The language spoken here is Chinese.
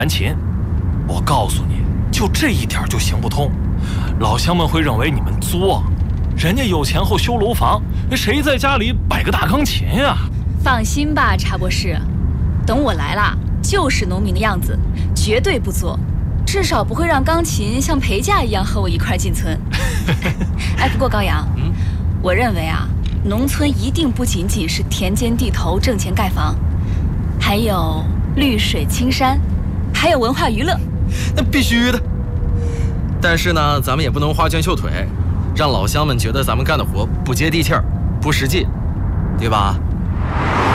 弹琴。我告诉你，就这一点就行不通，老乡们会认为你们作。人家有钱后修楼房，谁在家里摆个大钢琴呀？ 放心吧，查博士，等我来了，就是农民的样子，绝对不作，至少不会让钢琴像陪嫁一样和我一块进村。哎，不过高阳，我认为啊，农村一定不仅仅是田间地头挣钱盖房，还有绿水青山，还有文化娱乐。 那必须的。但是呢，咱们也不能花拳绣腿，让老乡们觉得咱们干的活不接地气儿、不实际，对吧？